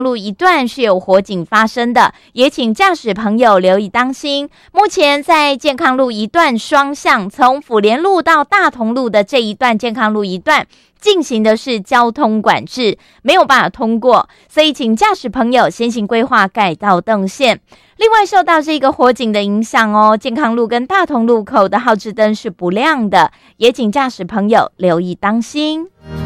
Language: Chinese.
路一段是有火警发生的，也请驾驶朋友留意当心。目前在健康路一段双向，从辅联路到大同路的这一段健康路一段进行的是交通管制，没有办法通过，所以请驾驶朋友先行规划改道动线。另外受到这个火警的影响哦，健康路跟大同路口的号志灯是不亮的，也请驾驶朋友留意当心。